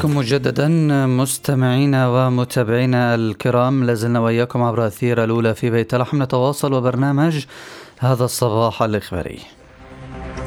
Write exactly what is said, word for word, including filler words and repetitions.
بكم مجددا مستمعينا ومتابعينا الكرام، لازلنا وإياكم عبر أثير الأولى في بيت لحم نتواصل وبرنامج هذا الصباح الإخباري.